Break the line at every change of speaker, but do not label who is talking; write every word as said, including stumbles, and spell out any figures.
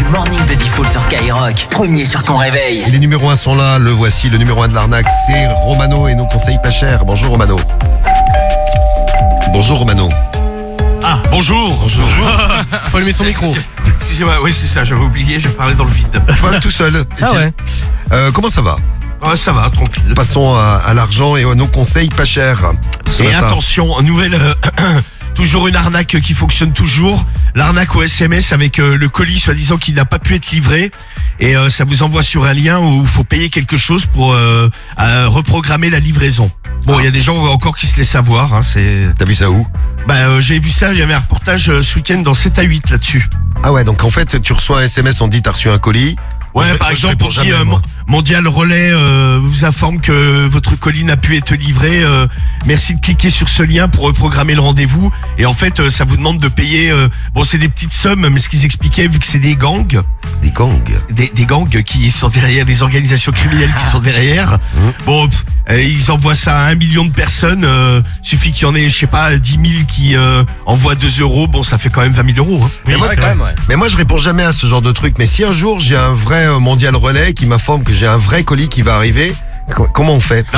Morning de Diffoul sur Skyrock. Premier sur ton réveil.
Et les numéros un sont là, le voici, le numéro un de l'arnaque, c'est Romano et nos conseils pas chers. Bonjour Romano. Bonjour Romano.
Ah, bonjour.
Bonjour.
Faut allumer son micro.
Excusez-moi, oui c'est ça, j'avais oublié, je parlais dans le vide.
Voilà, tout seul.
Ah ouais.
Euh, comment ça va?
Ah, ça va, tranquille.
Passons à, à l'argent et à nos conseils pas chers. Ce
Et
matin.
attention, nouvelle, euh, toujours une arnaque qui fonctionne toujours. L'arnaque au S M S avec euh, le colis soi-disant qui n'a pas pu être livré. Et euh, ça vous envoie sur un lien où il faut payer quelque chose pour euh, euh, reprogrammer la livraison. Bon, il
Ah.
y a des gens encore qui se laissent avoir. Hein, c'est...
T'as vu ça où?
Bah, euh, j'ai vu ça, il y avait un reportage euh, ce week-end dans sept à huit là-dessus.
Ah ouais, donc en fait, tu reçois un S M S, on te dit t'as reçu un colis.
Ouais,
Je-
par
je
exemple,
réponds
on dit
jamais,
euh,
moi.
Mondial Relais euh, vous informe que votre colis n'a pu être livré. Euh, merci de cliquer sur ce lien pour reprogrammer le rendez-vous. Et en fait, euh, ça vous demande de payer. Euh, bon, c'est des petites sommes, mais ce qu'ils expliquaient, vu que c'est des gangs,
Des gangs.
des, des gangs qui sont derrière, des organisations criminelles qui sont derrière. Bon, pff, euh, ils envoient ça à un million de personnes. Euh, suffit qu'il y en ait, je sais pas, dix mille qui euh, envoient deux euros. Bon, ça fait quand même vingt mille euros. Hein.
Mais moi,
quand même, ouais.
Mais moi, je réponds jamais à ce genre de truc. Mais si un jour j'ai un vrai euh, mondial relais qui m'informe que j'ai un vrai colis qui va arriver, co- comment on fait?